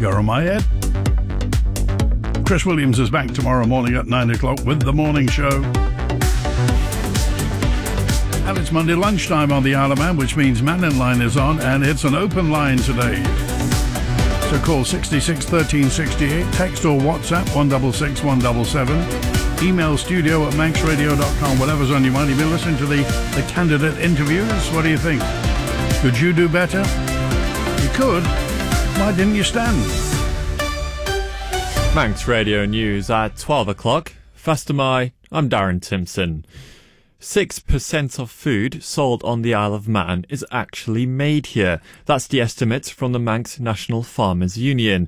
You're on my head. Chris Williams is back tomorrow morning at 9 o'clock with The Morning Show. And it's Monday lunchtime on the Isle of Man, which means Man in Line is on, and it's an open line today. So call 66 13 68, text or WhatsApp 166 177, email studio at manxradio.com, whatever's on your mind. You've been listening to the candidate interviews. What do you think? Could you do better? You could. Why didn't you stand? Manx Radio News at 12 o'clock. First of May, I'm Darren Timpson. 6% of food sold on the Isle of Man is actually made here. That's the estimate from the Manx National Farmers Union.